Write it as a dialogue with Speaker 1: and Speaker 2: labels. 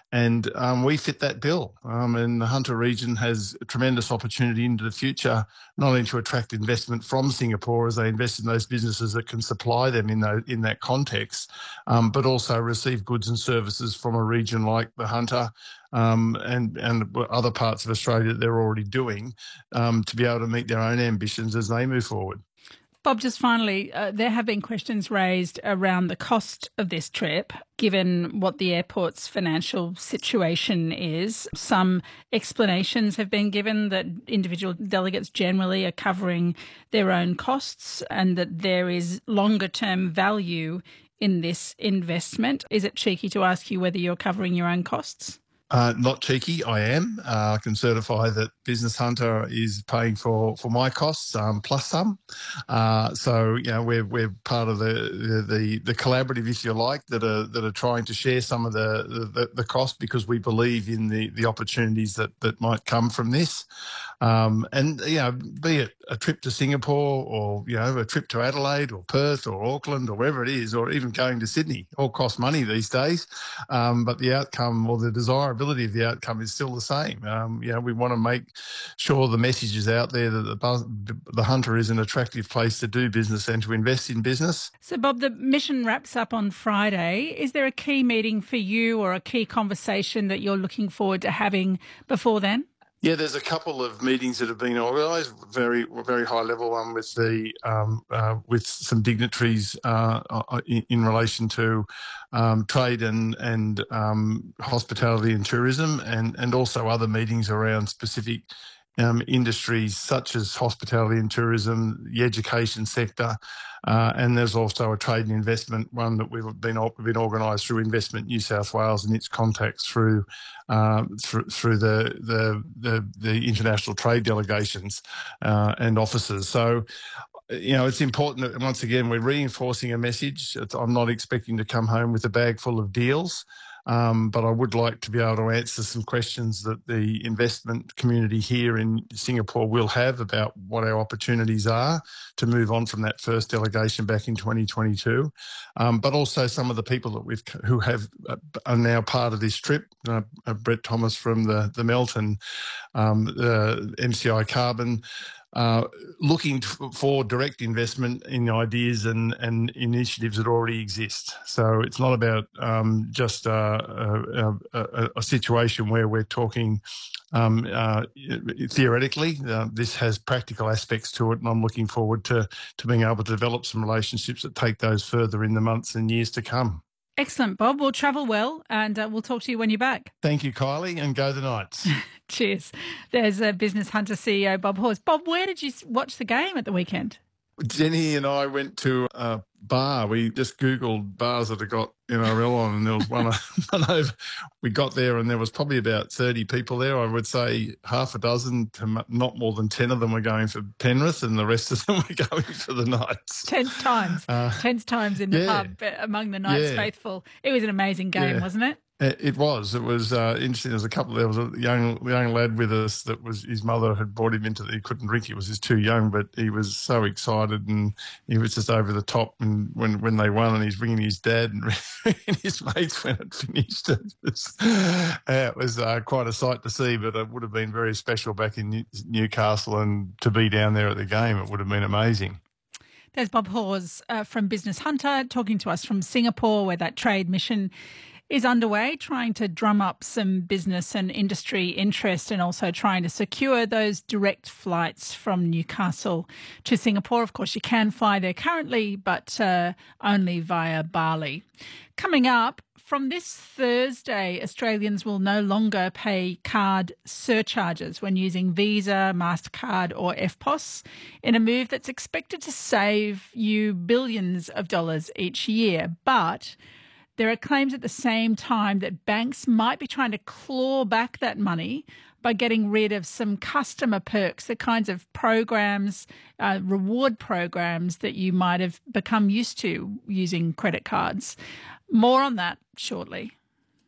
Speaker 1: And we fit that bill. And the Hunter region has a tremendous opportunity into the future, not only to attract investment from Singapore as they invest in those businesses that can supply them in that context, but also receive goods and services from a region like the Hunter and other parts of Australia that they're already doing to be able to meet their own ambitions as they move forward.
Speaker 2: Bob, just finally, there have been questions raised around the cost of this trip, given what the airport's financial situation is. Some explanations have been given that individual delegates generally are covering their own costs and that there is longer-term value in this investment. Is it cheeky to ask you whether you're covering your own costs?
Speaker 1: Not cheeky, I am. I can certify that Business Hunter is paying for my costs plus some. So we're part of the collaborative, if you like, that are trying to share some of the cost because we believe in the opportunities that might come from this. And be it a trip to Singapore or a trip to Adelaide or Perth or Auckland or wherever it is, or even going to Sydney, all cost money these days. But the outcome or the desirability of the outcome is still the same. We want to make sure the message is out there that the Hunter is an attractive place to do business and to invest in business.
Speaker 2: So, Bob, the mission wraps up on Friday. Is there a key meeting for you or a key conversation that you're looking forward to having before then?
Speaker 1: Yeah, there's a couple of meetings that have been organised, very high level one with with some dignitaries in relation to trade and hospitality and tourism, and also other meetings around specific industries such as hospitality and tourism, the education sector, and there's also a trade and investment one that we've been organised through Investment New South Wales and its contacts through the international trade delegations and offices. So, it's important that, once again, we're reinforcing a message. I'm not expecting to come home with a bag full of deals. But I would like to be able to answer some questions that the investment community here in Singapore will have about what our opportunities are to move on from that first delegation back in 2022. But also some of the people that who are now part of this trip, Brett Thomas from the Melton, the MCI Carbon, looking for direct investment in ideas and initiatives that already exist. So it's not about just a situation where we're talking theoretically. This has practical aspects to it, and I'm looking forward to being able to develop some relationships that take those further in the months and years to come.
Speaker 2: Excellent, Bob. We'll travel well, and we'll talk to you when you're back.
Speaker 1: Thank you, Kylie, and go the Knights.
Speaker 2: Cheers. There's a Business Hunter CEO, Bob Hawes. Bob, where did you watch the game at the weekend?
Speaker 1: Jenny and I went to a bar. We just Googled bars that have got NRL on, and there was one over. We got there and there was probably about 30 people there. I would say half a dozen to not more than 10 of them were going for Penrith, and the rest of them were going for the Knights.
Speaker 2: Tenth times in the pub among the Knights faithful. It was an amazing game, wasn't it?
Speaker 1: It was. It was interesting. There was a young lad with us that was, his mother had brought him into he couldn't drink. He was just too young, but he was so excited and he was just over the top. And when they won, and he's ringing his dad and ringing his mates when it finished. It was quite a sight to see, but it would have been very special back in Newcastle, and to be down there at the game, it would have been amazing.
Speaker 2: There's Bob Hawes from Business Hunter talking to us from Singapore, where that trade mission is underway, trying to drum up some business and industry interest and also trying to secure those direct flights from Newcastle to Singapore. Of course, you can fly there currently, but only via Bali. Coming up, from this Thursday, Australians will no longer pay card surcharges when using Visa, MasterCard or EFTPOS in a move that's expected to save you billions of dollars each year. But there are claims at the same time that banks might be trying to claw back that money by getting rid of some customer perks, the kinds of programs, reward programs that you might have become used to using credit cards. More on that shortly.